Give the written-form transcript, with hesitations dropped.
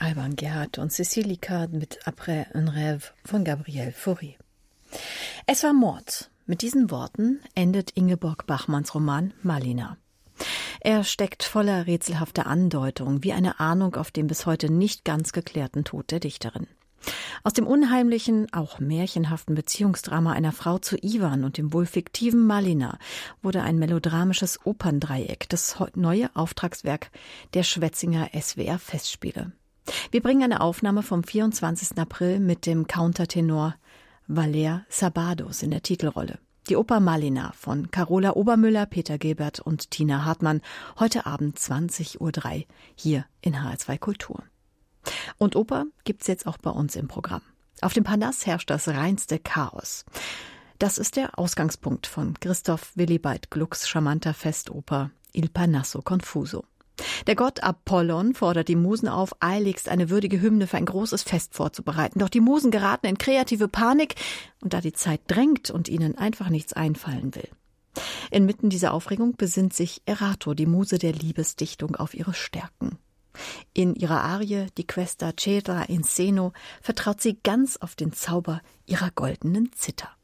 Alban Gerhardt und Cécile Licard mit Après un rêve von Gabriel Fauré. Es war Mord. Mit diesen Worten endet Ingeborg Bachmanns Roman Malina. Er steckt voller rätselhafter Andeutungen, wie eine Ahnung auf den bis heute nicht ganz geklärten Tod der Dichterin. Aus dem unheimlichen, auch märchenhaften Beziehungsdrama einer Frau zu Iwan und dem wohl fiktiven Malina wurde ein melodramisches Operndreieck, das neue Auftragswerk der Schwetzinger SWR-Festspiele. Wir bringen eine Aufnahme vom 24. April mit dem Countertenor Valer Sabados in der Titelrolle. Die Oper Malina von Carola Obermüller, Peter Gilbert und Tina Hartmann, heute Abend 20:03 Uhr hier in HR2 Kultur. Und Oper gibt's jetzt auch bei uns im Programm. Auf dem Parnass herrscht das reinste Chaos. Das ist der Ausgangspunkt von Christoph Willibald Glucks charmanter Festoper Il Parnasso Confuso. Der Gott Apollon fordert die Musen auf, eiligst eine würdige Hymne für ein großes Fest vorzubereiten. Doch die Musen geraten in kreative Panik, und da die Zeit drängt und ihnen einfach nichts einfallen will. Inmitten dieser Aufregung besinnt sich Erato, die Muse der Liebesdichtung, auf ihre Stärken. In ihrer Arie Di questa cetra in seno vertraut sie ganz auf den Zauber ihrer goldenen Zither.